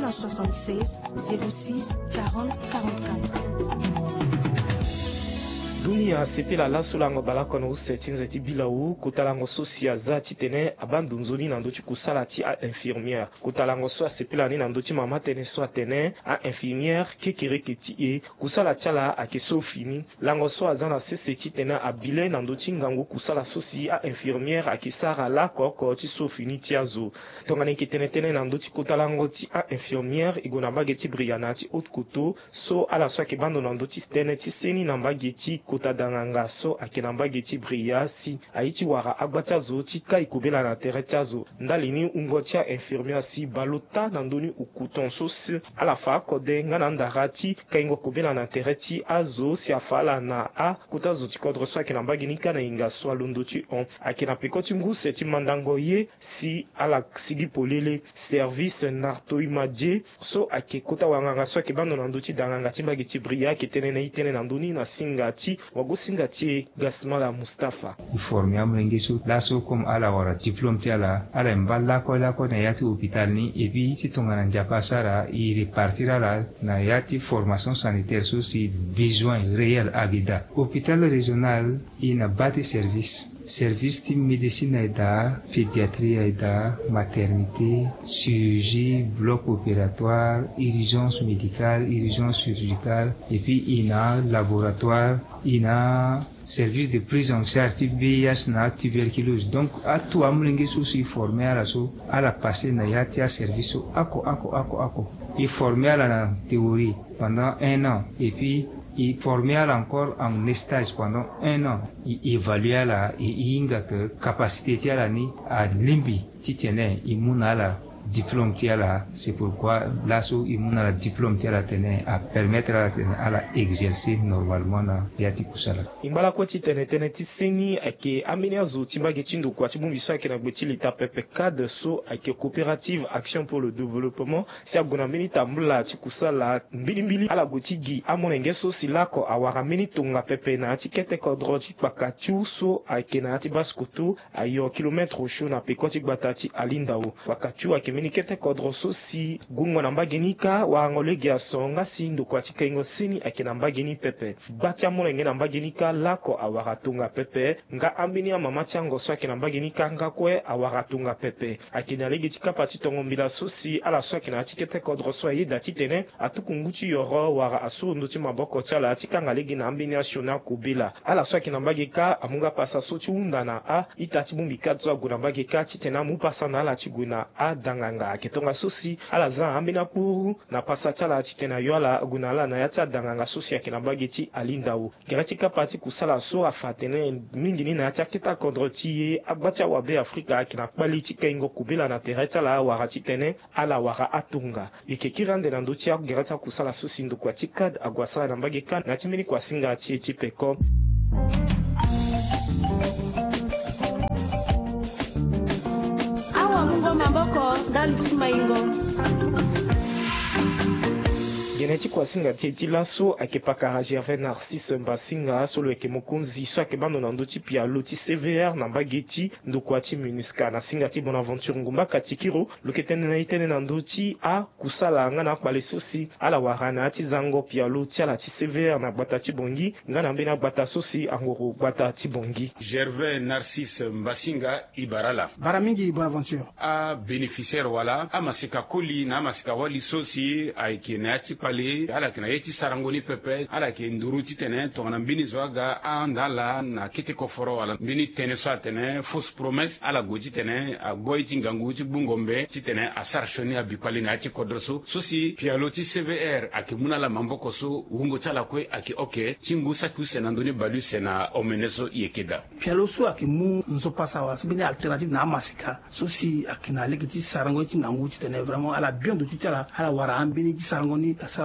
976 06 40 44. Dunia sepela la sulango balako no setinze ti bilawu kutalango sosia za titene abandunzoni na ndochi kusala ti a infirmière kutalango so sepela ni na ndochi mama tene so tene a infirmière kekereke ti e kusala tiala a keso fini lango so azana sese titene abile na ndochi ngangu kusala sosi a infirmière a kisara la koko ti so fini ti azo tongane kitene tene na ndochi kutalango ti a infirmière igona bageti brigana ti haute koto so ala so ke bando na ndochi stene ti seni na bageti kota danganga so akina mbageti bria si aiti wara agbati azo ti kai kubela na tereti azo ndalini ungotia infirmière si balota na ndoni ukuton so si ala fa kode ngana ndarati kai ngo kubela na tereti azo si afala na a kota zo ti kodro so akina mbagini kana inga so alundo ti on akina pekoti ngu seti mandango ye si ala sigi polele service narto imadje so ake kota wanganga so ake bando na ndoti danganga ti mbageti bria ketene na itene na ndoni na singati wagusingatie Gasmala Mustafa formé amrengesu laso comme ala wara diplôme ti ala mbala ko na yati hôpital ni et puis si tongana njapa sara i repartira la na yati formation sanitaire so si besoin réel agida hôpital régional ina bati service ti médecine aida pédiatrie aida maternité chirurgie bloc opératoire urgence médicale urgence chirurgicale et puis ina laboratoire ina service de prise en charge ti VIH na tuberculose donc a tout amulenge so si formé à la passé na yati a service so ako il formé à la théorie pendant 1 an et puis il formé encore en stage pendant 1 an il évalue la inga que capacité ti ala ni a limbi ti tene imuna la diplôme ti ala c'est pourquoi laso imuna la diplôme ti ala tene a permettre ala tene ala exercer normalement na yati kusala imbala ko ti tene ti seni ake ameni azo ti mbage ti ndoko ti bumbi so ake na gbe ti lita pepe cadre so ake coopérative action pour le développement si agona meni tambula ti kusala mbilimbili ala go ti gi amonenge so si lako awara meni tonga pepe na ti kete kodro ti kpaka tiu so ake na ti baskoto ayo kilomètre sho na peko ti gbata ti alindao kpaka tiu ake meni kete kodro so si gungwa na mbageni ka warangolege asonga si ndoko ti kaingo seni ake na mbageni pepe gbati amonenge na mbageni ka lako awara tunga pepe nga ambini ya mama ti ango so ake na mbageni ka nga kue awara tunga pepe ake na lege ti kapa ti tongo mbila so si ala so ake na ti kete kodro so ayeda ti tene atukungu ti yoro wara asurundo ti maboko ti ala ti kanga lege na ambini ya shona kubela ala so ake na mbage ka amunga pasa so ti hunda na a ita ti bumbi ka zo agu na mbage ka ti tene amu pasa na ala ti gu na a danganga ake tonga so si ala za ambini ya puru na pasa ti ala ti tene yo ala agu na ala na ya ti adanganga so si ake na mbage ti alindao kera ti kapa ti kusala so afatene mingi ni na ti akita kodro ti ye agbati awabe afrika ake na kpali ti kaingo kubela na tere ti ala wara ti tene ala wara atunga yeke ki rande na ndö ti agera ti akusala so si ndoko ti kad agu asara na mbage ka na ti mbeni kuasinga ti e ti peko awa mungo maboko ndali ti maingo geneti kuasinga ti eti laso ake pakara Gervais Narcisse Mbasinga solo eke mokonzi so ake bando na ndö ti pialo ti CVR na mbage ti ndoko ti MINUSCA na singa ti Bonaventure Ngumba Katikiro loke tënë na ye tënë na ndö ti akusala nga na akpale so si ala wara na ya ti zango pialo ti ala ti CVR na gbata ti bongi nga na mbeni agbata so si angoro gbata ti bongi. Gervais Narcisse Mbasinga ibarala bara mingi Bonaventure a bénéficiaire wala a masika koli na masika wali so si ayeke na ya ti ala kina yeti sarangoni pepe ala ke nduru ti tene tongana mbini zwaga andala na kete koforo wala mbini tene so tene fausse promesse ala goji tene a goyi ti ngangu ti bungombe ti tene a sarshoni a bipali na ti kodroso so si pialo ti CVR ake muna la mamboko so wungo ti ala kue ake oke ti ngu saku sena ndöni balu sena omene so yekeda pialo so ake mu nzopa sawa so mbini alternative na amasika so si ake na lege ti sarangoni ti ngangu ti tene vraiment ala bien do ti ala wara ambini ti sarangoni sara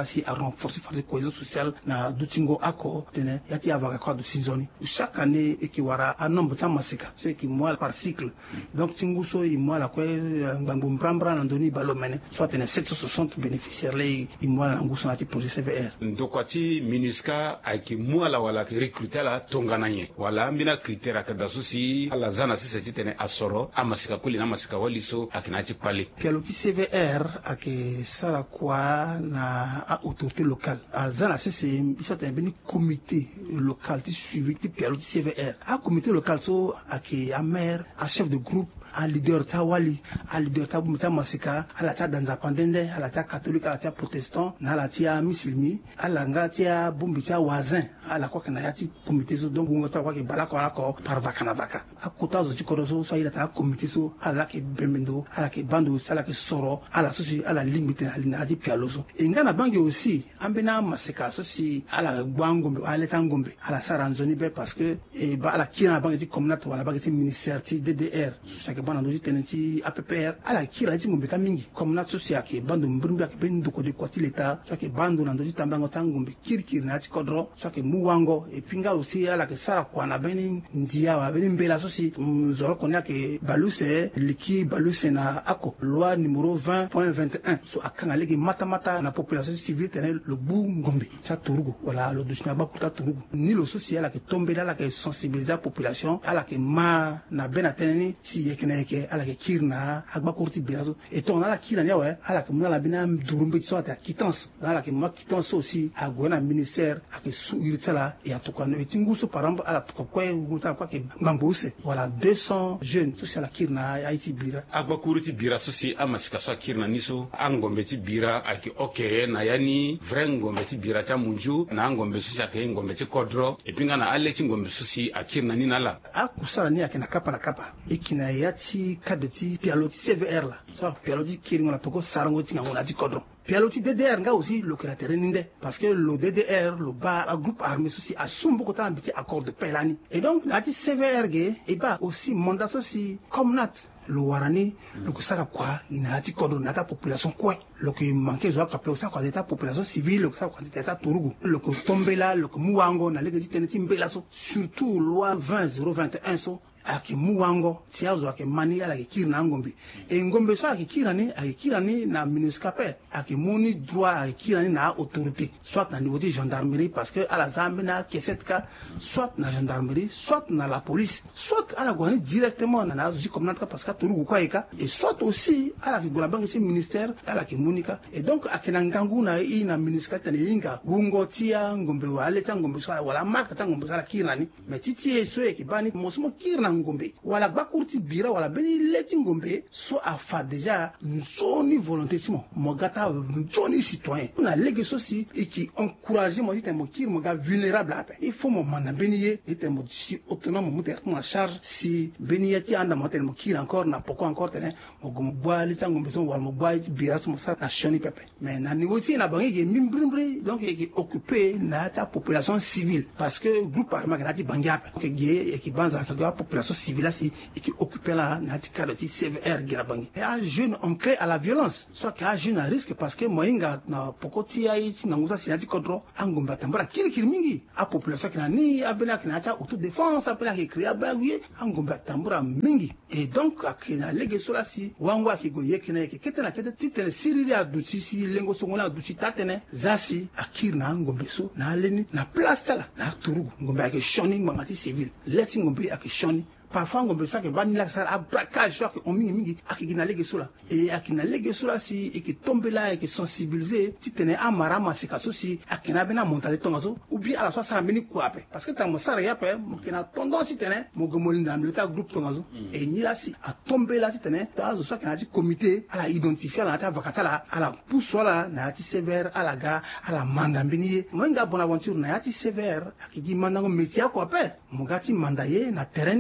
si a renforcer la cohésion sociale na dutingo ako tene yati avaka kwa du sinzoni chaque année et qui wara un nombre de masika ce qui moi par cycle donc tinguso i moi la ko ngambum brambra na doni balomene soit tene 760 bénéficiaires les i moi la nguso na ti projet CVR ndokwati MINUSCA aki moi la wala ki recruter la tongananye wala mbina critère akada susi ala zana sisi tene asoro amasika kuli na masika waliso akinati pale pialoti CVR ake sala kwa na autorité locale azana sisi bisa tene beni comité local ti suivi ti pialoti CVR a comité local so ake a maire a chef de groupe a leader ta wali a leader ta bumita masika ala ta danza pandende ala ta catholique ala ta protestant na ala tia musulmi ala nga tia bumbita wazin ala kwa kana yati comité so donc ngota kwa ke bala ko par vakana vaka a kota zo ti kodo so ila ta comité so ala ke bemendo ala ke bando ala ke soro ala so si ala limite ala di pialo so ingana bangi aussi ambena masika so si ala gwangombe ala tangombe ala saranzoni be parce que e ba ala kina bangi ti communauté wala bangi ti ministère ti DDR bana ndoji tenenti APPR ala kila ti ngombe kamingi comme na sosia ke bando mbrimba ke bendo ko de kwati leta so ke bando na ndoji tambango tangombe kirkir na ti kodro so ke muwango e pinga aussi ala ke sara kwa na beni ndia wa beni mbela sosi zoro konya ke baluse liki baluse na ako loi numéro 20.21 so akanga legi mata na population civile tenel le bu ngombe sa turugo wala lo dusina ba kuta turugo ni lo sosia ala ke tombe ala ke sensibiliser population ala ke ma na bena teneni si yekene ke ala ke kirna agba kurti birazo et ton ala kirna yawe ala ke muna la bina durumbe so ta quittance ala ke ma quittance aussi agona ministère ake su iritala et atoka no tinguso par exemple ala to ko nguta kwa ke mambuse wala 200 jeunes so la kirna ya iti bira agba kurti bira so si amasika so kirna niso angombe ti bira ake okay na yani vrai ngombe ti bira ta munju na ngombe so ake ngombe ti kodro et pinga na ale ti ngombe so si akirna ni nala akusala ni ake na kapa ikina yati kadeti pialoti CVR la so pialoti kiringo la toko sarango tinga ngona ti kodro pialoti DDR nga aussi le créateur ninde parce que le DDR le ba un groupe armé souci a sumbo kota biti accord de paix lani et donc la ti CVR ge et ba aussi mandat aussi comme nat le warani le kusara kwa ina ti kodro na ta population quoi le que manquait zo ka plosa kwa ta population civile le kusara kwa ta turugu le que tombela le que muwango na le que teneti mbela so surtout loi 20.021 so ake muwango tiazo ake mani ala ke kirna ngombe e ngombe so ake kirani na MINUSCA ake moni droit ake kirani na autorité soit na niveau de gendarmerie parce que ala zambe na kesetka soit na gendarmerie soit na la police soit ala goni directement na zo comme natra parce que turu ko eka et soit aussi ala ke gola bangi ministère ala ke monika et donc ake na ngangu na na MINUSCA tane inga gungo tia ngombe wale ta ngombe so wala marka ta ngombe sala kirani mais titi so e ke bani mosmo kirna ngombe wala bakurti bira wala beni leti ngombe so afa déjà zoni volonté simo mogata zoni citoyen na lege sosi et qui encourager mo dit mo kir mo ga vulnérable après il faut mo mana beniye et mo si autonome mo ter en charge si beniye ti anda mo ter mo kir encore na poko encore tene mo go boa leti ngombe so wala mo boa bira so mo sa na shoni pepe mais na niveau ti na bangi ge mimbrimbre donc qui occupé na ta population civile parce que groupe armé na ti bangi après que ge et qui banza ka population civile si et qui occupait la natika de CVR girabangi et un jeune enclin à la violence soit qu'un jeune à risque parce que moinga na pokoti ai na ngusa sinati kodro angomba tambara kiri mingi a population qui na ni abela qui na ta auto défense abela qui créa bagui angomba tambara mingi et donc akina lege sola si wangwa ki goye kina ki ketena titene siriri aduti si lengo songola aduti tatene zasi akirna angombe so na aleni na place la na turugu ngombe ake shoni ngomati civil leti ngombe ake shoni parfois ngombe so ke bani la sara abraquage so ke on mingi akigina lege sola et akina lege sola si et que tomber là et que sensibiliser si tene amara masika so si akina bena montaler tonga so ou bien à la fois ça beni quoi parce que tant mo sara ya pe mo kina tendance si tene mo gomoli dans le ta groupe tonga so et ni là si a tomber là si tene ta so ke na ti comité à la identifier la ta vakata la à la pousse là na ti sévère à la ga à la mandambini mo nga bonaventure na ti sévère akigi mandango métier quoi pe mo gati mandaye na terrain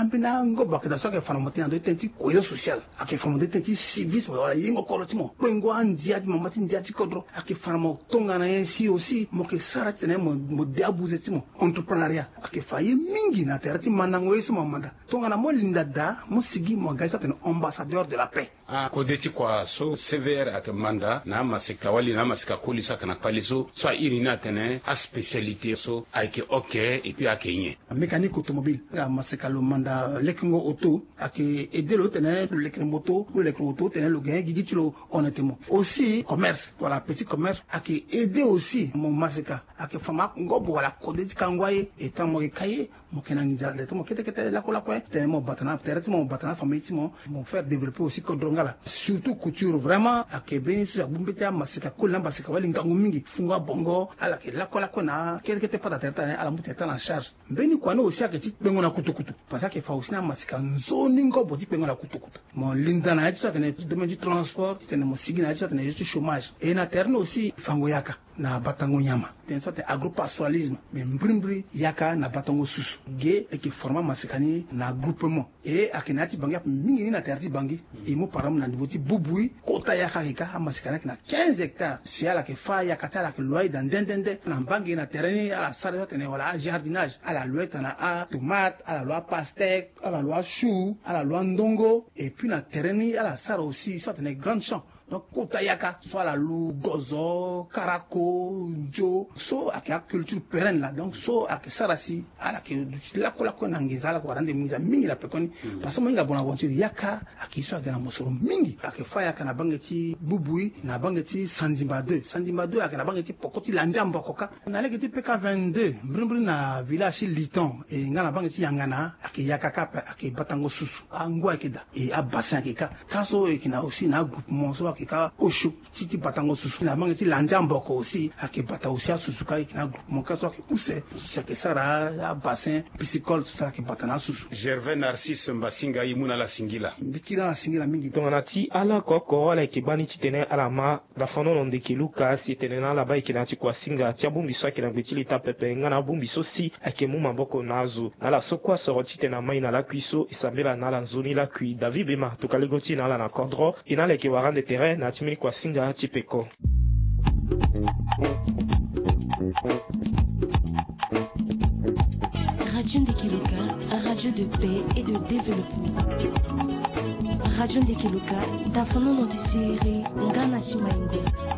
ambina ngo bakda so ke fana motina do tenti cohésion sociale ake fana do tenti civisme wala yingo kolotimo kwengo andia mamati ndia tikodro ake fana mo tonga na yensi aussi mo ke sara tene mo diabuzetimo entrepreneuriat ake faye mingi na terati manango yesu mamanda tonga na mo linda da mo sigi mo gaisa tene ambassadeur de la paix kodeti kwa so sévère ake manda na masika wali na masika kolisa kana paliso so irina tene a spécialité so ake OK et puis ake nye mécanique automobile la masika lo manda lekingo auto ake aider le tene le moto ou le auto tene le gain gigi tulo honnêtement aussi commerce voilà petit commerce ake aider aussi mon masika ake fama ngobo wala kodeti kangwaye et tant mo kaye mo kenangiza le mo kete la ko tene mo batana terati mo batana famille mo faire développer aussi kodrongala surtout couture vraiment ake beni su abumbetia masika ko lamba masika wali ngangu mingi funga bongo ala ke la ko na kete pas terta ala muteta na charge beni kwa no aussi ake ti bengo na kutukutu parce que fa aussi na masika nzoni ngobo ti bengo na kutukutu mo linda na tu tene domaine du transport tene mo sigina tu tene juste chômage et na terno aussi fango yaka na batango nyama ten sorte agropastoralisme mais mbrimbri yaka na batango susu ge et qui forma masikani na groupement et akinati bangi mingi ni na terti bangi et mo param na niveau ti bubui kota yaka ka masikana na 15 hectares si ala ke fa yaka ta la ke loi dans dendende na bangi na terrain ala sala tene wala jardinage ala loi tana a tomate ala loi pastèque ala loi chou ala loi ndongo et puis na terrain ala sala aussi sorte de grand champ. Donc kota yaka soit la lou gozo karako jo so aka culture pérenne là donc so aka sarasi ala ke la ko nangeza ko rande mingi mingi la pekoni parce que minga bona voiture yaka aka so aka na mosoro mingi aka fa yaka na bangeti bubui na bangeti sandimba 2 aka na bangeti pokoti lanjamba koka na legeti PK22 mbrimbri na village Liton et ngana bangeti yangana aka yaka kapa aka batango susu angwa kida et a bassin kika kaso et kina aussi na groupement so ka osho titi batango susu na mangeti lanjamba ko aussi aka bata aussi susu ka kina groupement kaso ke pousse chaque sara bassin piscicole ça ke batana susu Gervais Narcisse Mbasinga imuna la singila bikira la singila mingi tonganati ala koko ala kibani titene ala ma da fono londe kiluka si tenena la bai kinati kwa singa tia bumbi so akina betili ta pepe ngana bumbi so si akemu maboko nazo na la sokwa soroti tena mai na la cuiso isambela na la nzoni la cui David Bema tukalegoti na la na cordro ina le ke warande terrain na timini kwa singa tipeko. Radio Ndekeluka, radio de paix et de développement. Radio Ndekeluka, dafono notisiri ngana simaingo.